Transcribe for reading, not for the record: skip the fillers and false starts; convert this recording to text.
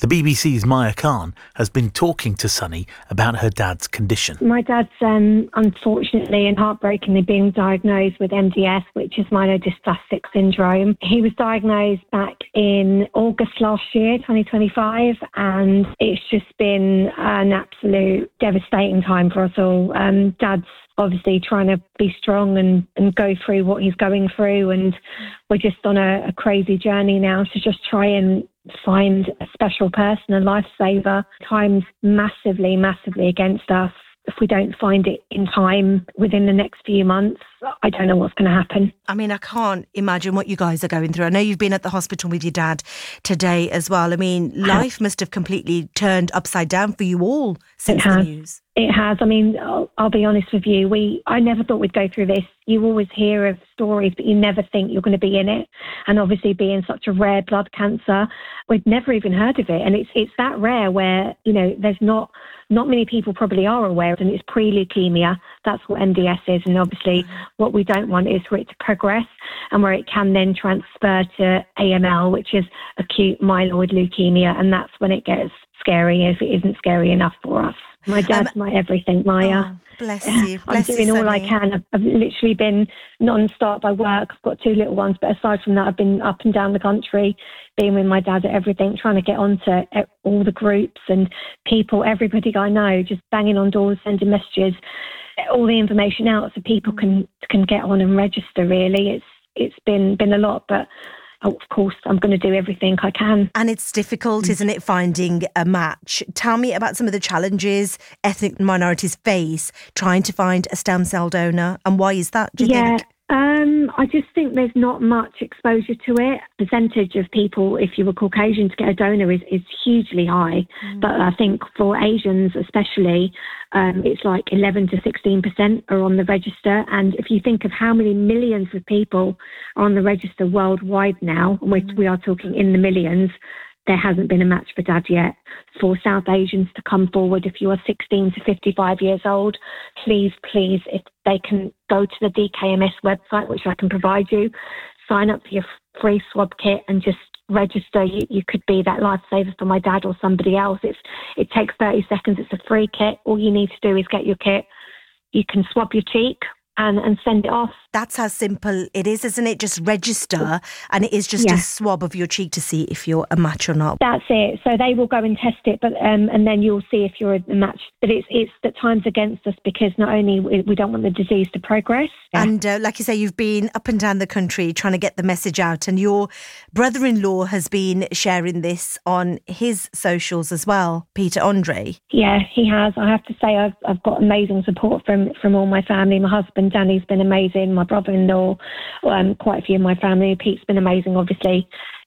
The BBC's Maya Khan has been talking to Sunny about her dad's condition. My dad's unfortunately and heartbreakingly being diagnosed with MDS, which is myelodysplastic syndrome. He was diagnosed back in August last year, 2025, and it's just been an absolute devastating time for us all. Dad's obviously trying to be strong and go through what he's going through, and we're just on a crazy journey now to just try and find a special person, a lifesaver. Time's massively against us. If we don't find it in time within the next few months, I don't know what's going to happen. I mean, I can't imagine what you guys are going through. I know you've been at the hospital with your dad today as well. I mean, life must have completely turned upside down for you all since the news. It has. I mean, I'll be honest with you. I never thought we'd go through this. You always hear of stories, but you never think you're going to be in it. And obviously being such a rare blood cancer, we'd never even heard of it. And it's that rare where, there's not many people probably are aware of it, and it's pre-leukemia. That's what MDS is. And obviously what we don't want is for it to progress and where it can then transfer to AML, which is acute myeloid leukemia. And that's when it gets scary if it isn't scary enough for us. My dad's my everything, Maya. Oh, bless you. I'm doing all I can. I've literally been non-stop. I work. I've got 2 little ones. But aside from that, I've been up and down the country, being with my dad at everything, trying to get onto all the groups and people, everybody I know, just banging on doors, sending messages, all the information out so people can get on and register, really. It's been a lot, but of course, I'm going to do everything I can. And it's difficult, isn't it, finding a match? Tell me about some of the challenges ethnic minorities face trying to find a stem cell donor, and why is that, do you think? I just think there's not much exposure to it. Percentage of people, if you were Caucasian, to get a donor is hugely high. But I think for Asians especially, it's like 11 to 16% are on the register. And if you think of how many millions of people are on the register worldwide now, and we are talking in the millions, there hasn't been a match for Dad yet. For South Asians to come forward, if you are 16 to 55 years old, please, if they can go to the DKMS website, which I can provide you, sign up for your free swab kit and just register. You could be that lifesaver for my dad or somebody else. It takes 30 seconds. It's a free kit. All you need to do is get your kit. You can swab your cheek and send it off. That's how simple it is, isn't it? Just register, and it is just a swab of your cheek to see if you're a match or not. That's it. So they will go and test it, but and then you'll see if you're a match. But it's that time's against us because not only we don't want the disease to progress. And like you say, you've been up and down the country trying to get the message out, and your brother-in-law has been sharing this on his socials as well, Peter Andre. Yeah, he has. I have to say I've got amazing support from all my family. My husband Danny's been amazing. My brother-in-law, quite a few of my family. Pete's been amazing, obviously.